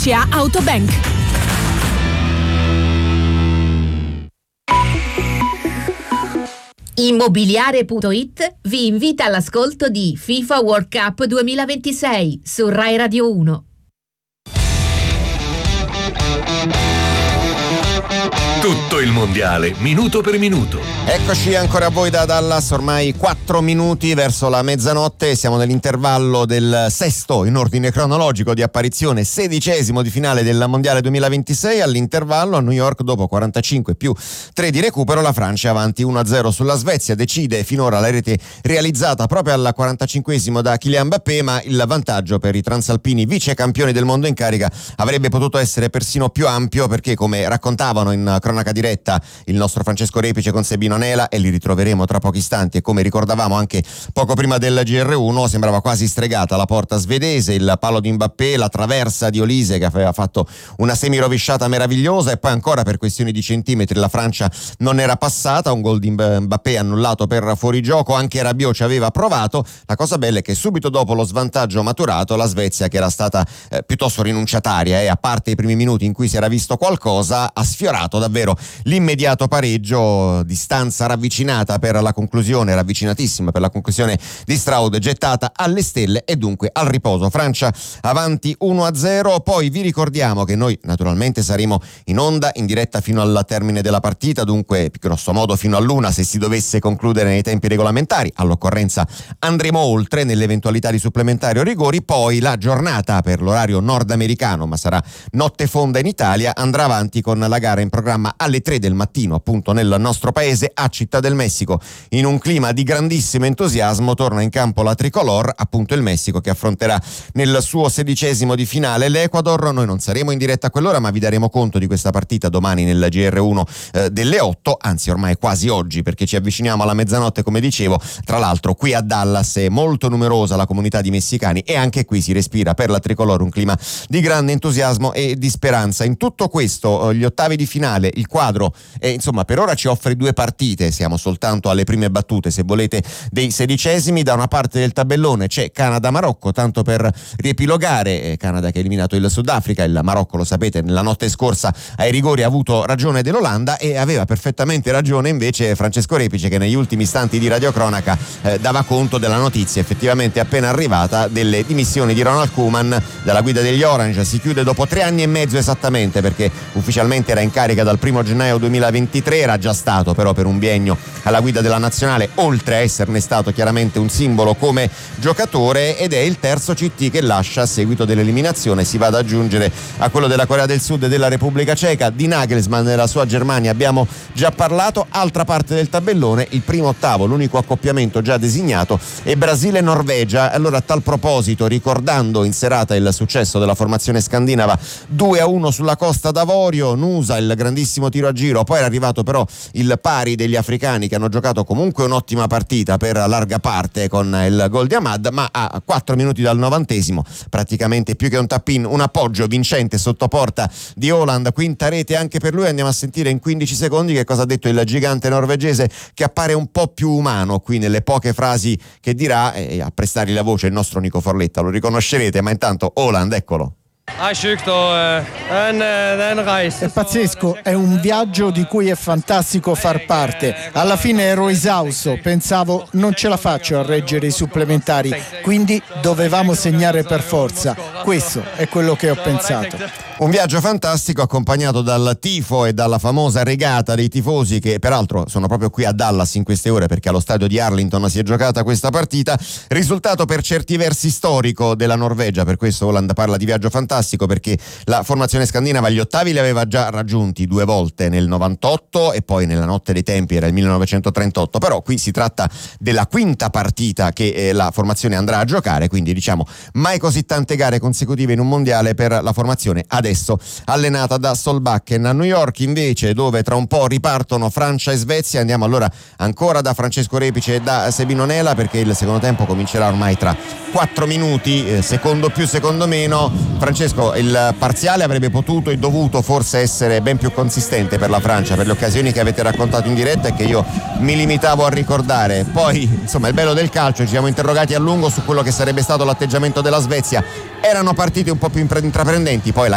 BCA Autobank. Immobiliare.it vi invita all'ascolto di FIFA World Cup 2026 su Rai Radio 1. Tutto il mondiale, minuto per minuto. Eccoci ancora a voi da Dallas, ormai 4 minuti verso la mezzanotte, siamo nell'intervallo del sesto in ordine cronologico di apparizione, 16° di finale del mondiale 2026. All'intervallo a New York, dopo 45 più 3 di recupero, la Francia avanti 1-0 sulla Svezia, decide finora la rete realizzata proprio al 45° da Kylian Mbappé, ma il vantaggio per i transalpini vice campioni del mondo in carica avrebbe potuto essere persino più ampio, perché come raccontavano in cronaca diretta il nostro Francesco Repice con Sebino Nela, e li ritroveremo tra pochi istanti, e come ricordavamo anche poco prima del GR1, sembrava quasi stregata la porta svedese, il palo di Mbappé, la traversa di Olise che aveva fatto una semirovesciata meravigliosa, e poi ancora per questioni di centimetri la Francia non era passata, un gol di Mbappé annullato per fuorigioco, anche Rabiot ci aveva provato. La cosa bella è che subito dopo lo svantaggio maturato, la Svezia, che era stata piuttosto rinunciataria, a parte i primi minuti in cui si era visto qualcosa, ha sfiorato davvero l'immediato pareggio, distanza ravvicinata per la conclusione, ravvicinatissima per la conclusione di Straud, gettata alle stelle e dunque al riposo. Francia avanti 1-0. Poi vi ricordiamo che noi naturalmente saremo in onda in diretta fino al termine della partita, dunque grosso modo fino all'1 se si dovesse concludere nei tempi regolamentari. All'occorrenza andremo oltre nell'eventualità di supplementari o rigori. Poi la giornata per l'orario nordamericano, ma sarà notte fonda in Italia, andrà avanti con la gara in programma alle 3 del mattino appunto nel nostro paese a Città del Messico. In un clima di grandissimo entusiasmo torna in campo la tricolor, appunto il Messico, che affronterà nel suo 16° di finale l'Ecuador. Noi non saremo in diretta a quell'ora, ma vi daremo conto di questa partita domani nel GR1 delle 8, anzi ormai quasi oggi, perché ci avviciniamo alla mezzanotte, come dicevo. Tra l'altro qui a Dallas è molto numerosa la comunità di messicani, e anche qui si respira per la tricolor un clima di grande entusiasmo e di speranza. In tutto questo gli ottavi di finale, il quadro insomma per ora ci offre 2 partite, siamo soltanto alle prime battute se volete dei 16°. Da una parte del tabellone c'è Canada-Marocco, tanto per riepilogare, Canada che ha eliminato il Sudafrica, il Marocco lo sapete nella notte scorsa ai rigori ha avuto ragione dell'Olanda, e aveva perfettamente ragione invece Francesco Repice, che negli ultimi istanti di radiocronaca dava conto della notizia effettivamente appena arrivata delle dimissioni di Ronald Koeman dalla guida degli Orange. Si chiude dopo 3 anni e mezzo esattamente, perché ufficialmente era in carica dal 1° gennaio 2023, era già stato però per un biennio alla guida della nazionale, oltre a esserne stato chiaramente un simbolo come giocatore, ed è il terzo CT che lascia a seguito dell'eliminazione. Si va ad aggiungere a quello della Corea del Sud e della Repubblica Ceca. Di Nagelsmann nella sua Germania abbiamo già parlato. Altra parte del tabellone, il primo ottavo, l'unico accoppiamento già designato è Brasile-Norvegia. Allora, a tal proposito, ricordando in serata il successo della formazione scandinava 2-1 sulla Costa d'Avorio, Nusa il grandissimo tiro a giro, poi era arrivato però il pari degli africani, che hanno giocato comunque un'ottima partita per larga parte con il gol di Ahmad, ma a 4 minuti dal 90°, praticamente più che un tap-in, un appoggio vincente sotto porta di Haaland, quinta rete anche per lui. Andiamo a sentire in 15 secondi che cosa ha detto il gigante norvegese, che appare un po' più umano qui nelle poche frasi che dirà, e a prestargli la voce il nostro Nico Forletta, lo riconoscerete, ma intanto Haaland, eccolo. È pazzesco, è un viaggio di cui è fantastico far parte. Alla fine ero esausto, pensavo non ce la faccio a reggere i supplementari, quindi dovevamo segnare per forza. Questo è quello che ho pensato. Un viaggio fantastico accompagnato dal tifo e dalla famosa regata dei tifosi, che peraltro sono proprio qui a Dallas in queste ore, perché allo stadio di Arlington si è giocata questa partita. Risultato per certi versi storico della Norvegia, per questo Haaland parla di viaggio fantastico, perché la formazione scandinava gli ottavi li aveva già raggiunti 2 volte, nel 98 e poi nella notte dei tempi era il 1938, però qui si tratta della quinta partita che la formazione andrà a giocare, quindi diciamo mai così tante gare consecutive in un mondiale per la formazione adesso allenata da Solbakken. A New York invece, dove tra un po' ripartono Francia e Svezia, andiamo allora ancora da Francesco Repice e da Sebino Nela, perché il secondo tempo comincerà ormai tra 4 minuti, secondo più secondo meno. Francesco, il parziale avrebbe potuto e dovuto forse essere ben più consistente per la Francia, per le occasioni che avete raccontato in diretta e che io mi limitavo a ricordare. Poi insomma il bello del calcio, ci siamo interrogati a lungo su quello che sarebbe stato l'atteggiamento della Svezia. Erano partite un po' più intraprendenti, poi la